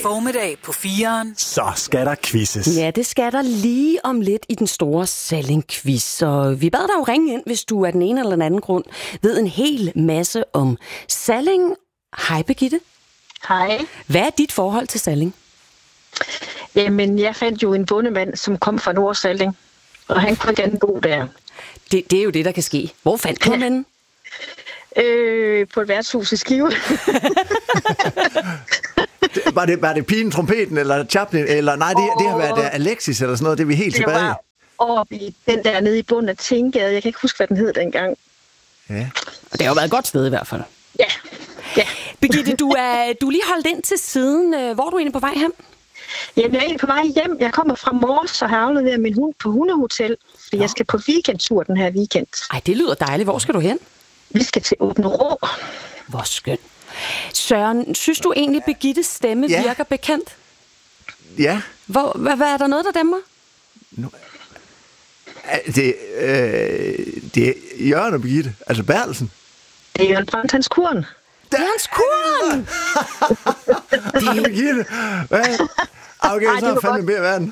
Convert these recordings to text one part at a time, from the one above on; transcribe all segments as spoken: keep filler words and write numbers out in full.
formiddag på fireren. Så skal der quizzes. Ja, det skal der lige om lidt i den store Salling-quiz. Og vi bad dig jo ringe ind, hvis du af den ene eller den anden grund ved en hel masse om Salling. Hej, Birgitte. Hej. Hvad er dit forhold til Salling? Jamen, jeg fandt jo en bondemand, som kom fra Nordsalling, og han kunne gerne bo der. Det, det er jo det, der kan ske. Hvor fandt du ham henne? Øh, på et værtshus i Skive. Var det, var det pigen, trompeten, eller Chaplin, eller nej, det, det har været Alexis, eller sådan noget, det er vi helt det tilbage. Det var oppe i den der nede i bunden af Tinggade. Jeg kan ikke huske, hvad den hed dengang. Ja. Og det har jo været et godt sted i hvert fald. Ja. ja. Birgitte, du er, du er lige holdt ind til siden. Hvor er du egentlig på vej hen? Jamen, jeg er egentlig på vej hjem. Jeg kommer fra Mors og har afleveret min hund på hundehotel, for ja. jeg skal på weekendtur den her weekend. Ej, det lyder dejligt. Hvor skal du hen? Vi skal til Åbne Rå. Hvor skønt. Søren, synes du egentlig, Birgittes stemme ja. virker bekendt? Ja. Hvor, hvad, hvad er der noget, der dæmmer? Nu, det, øh, det er Jørgen og Birgitte, altså Bertelsen. Det er Jørgen Brandt, hans kurn. Det er hans kurn! Det er Birgitte. Hvad? Okay, Ej, så er jeg fandme bedre verden.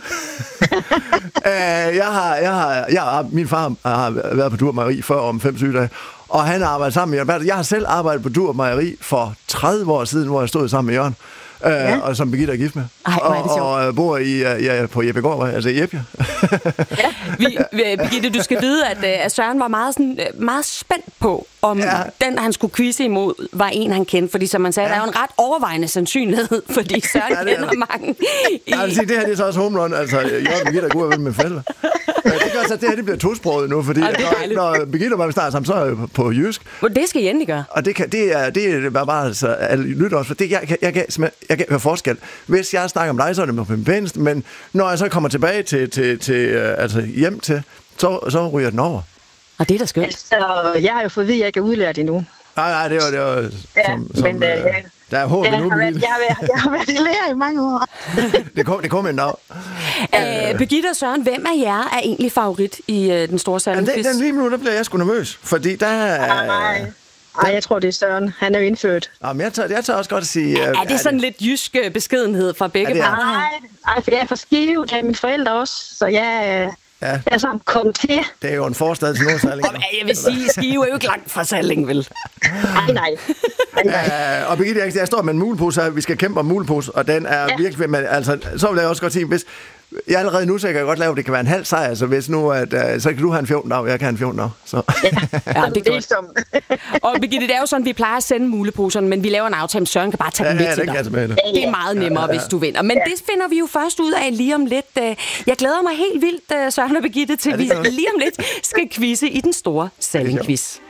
uh, jeg har, jeg har, jeg har, min far har været på Dur Mejeri før om fem sygedage, og han har arbejdet sammen med Jørgen Bertelsen. Jeg har selv arbejdet på Dur Mejeri for tredive år siden, hvor jeg stod sammen med Jørgen. Uh, ja. Og som Birgitte er gift med. Ej, og, og uh, bor i, uh, ja, på Jeppegård, altså Jeppe. ja. Vi, Birgitte, du skal vide, at, at Søren var meget, sådan, meget spændt på, om ja. den, han skulle quizze imod, var en, han kendte. Fordi som man sagde, ja. der er jo en ret overvejende sandsynlighed, fordi Søren ja, kender det. mange. I... Jeg vil sige, det her det er så også home run. Altså, Jørgen og Birgitte er gode vel med forældre. Det gør så, at det her det bliver tosproget nu, fordi ja, når, når Birgitte og mig starter sammen, så er jeg på jysk. Det skal I endelig gøre. Og det, kan, det, er, det er bare, bare altså, alle lytter også, for det, jeg, jeg, jeg, jeg, jeg kan høre forskel. Hvis jeg snakker om dig, så er det på min pæneste, men når jeg så kommer tilbage til, til, til altså hjem til, så, så ryger den over. Og det er da skønt. Altså, jeg har jo fået at vide, at jeg ikke er udlært endnu. Nej, nej, det var det var ja, som, som men, øh, ja. der er håb ja, nu. Jeg har, været, jeg, har været, jeg har været i lærer i mange år. det kom, det kom en dag. Æh, Birgitte og Søren, hvem af jer er egentlig favorit i øh, den store Salling-quiz? Den, den lige nu, der bliver jeg sgu nervøs, fordi der er... Nej, Nej, jeg tror, det er Søren. Han er jo indført. Jamen, jeg tør, jeg tør også godt at sige... Er, er det sådan lidt jysk beskedenhed fra begge parter? Nej, nej, for jeg er fra Skive, det er mine forældre også, så jeg... Ja. Jeg er sådan kommet til. Det er jo en forstad til Nordsalling. Jeg vil sige, Skive er jo ikke langt fra Salling, vel? Nej, nej. nej, nej. Uh, og Birgitte, jeg, jeg står med en mulepose her. Vi skal kæmpe om mulepose, og den er ja. virkelig... Men, altså, så vil jeg også godt sige, hvis... Jeg er allerede nu, så jeg kan godt lave, at det kan være en halv sejr. Så hvis nu, at, uh, så kan du have en fjorten dag, og jeg kan have en fjorten dag. Så. Ja, ja, det er godt. Og Birgitte, det er jo sådan, vi plejer at sende muleposerne, men vi laver en aftale, med Søren kan bare tage ja, dem med ja, til dig. Det, det. det er meget nemmere, ja, ja, ja. hvis du vinder. Men ja. det finder vi jo først ud af lige om lidt. Jeg glæder mig helt vildt, Søren og Birgitte, til ja, vi lige om lidt skal quizze i den store Salling-quiz.